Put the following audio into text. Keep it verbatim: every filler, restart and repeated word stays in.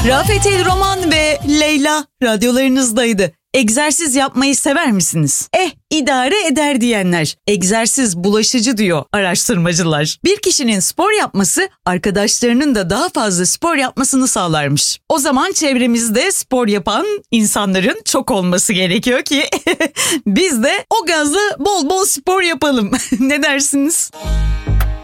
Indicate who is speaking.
Speaker 1: Rafet El Roman ve Leyla radyolarınızdaydı. Egzersiz yapmayı sever misiniz? Eh, idare eder diyenler. Egzersiz bulaşıcı diyor araştırmacılar. Bir kişinin spor yapması arkadaşlarının da daha fazla spor yapmasını sağlarmış. O zaman çevremizde spor yapan insanların çok olması gerekiyor ki biz de o gazla bol bol spor yapalım. Ne dersiniz?